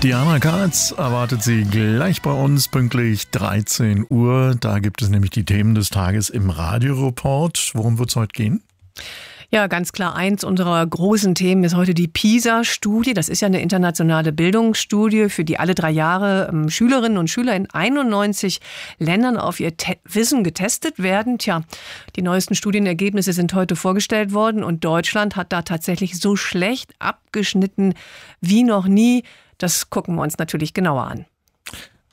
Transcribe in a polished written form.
Diana Katz erwartet Sie gleich bei uns pünktlich 13 Uhr. Da gibt es nämlich die Themen des Tages im Radioreport. Worum wird es heute gehen? Ja, ganz klar, eins unserer großen Themen ist heute die PISA-Studie. Das ist ja eine internationale Bildungsstudie, für die alle 3 Jahre Schülerinnen und Schüler in 91 Ländern auf ihr Wissen getestet werden. Tja, die neuesten Studienergebnisse sind heute vorgestellt worden und Deutschland hat da tatsächlich so schlecht abgeschnitten wie noch nie. Das gucken wir uns natürlich genauer an.